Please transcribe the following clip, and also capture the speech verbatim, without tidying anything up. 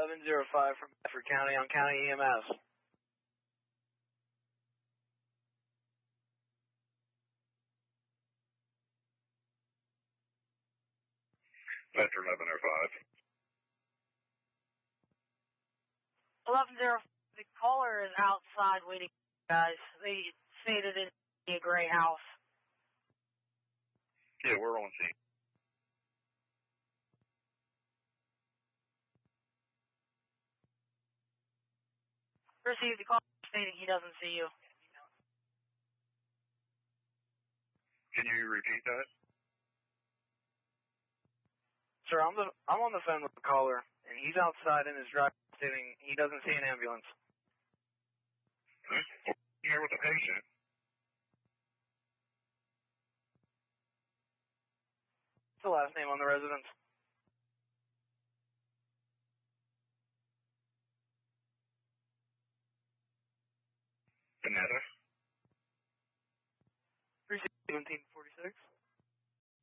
eleven oh five from Bedford County on County E M S. Bedford eleven oh five. eleven oh five, the caller is outside waiting for you guys. They stated it in a gray house. Yeah, we're on scene. Received the call stating he doesn't see you. Can you repeat that? Sir, I'm, the, I'm on the phone with the caller, and he's outside in his driveway stating he doesn't see an ambulance. Huh? Here with the patient. What's the last name on the residence? Vanetta. seventeen forty-six.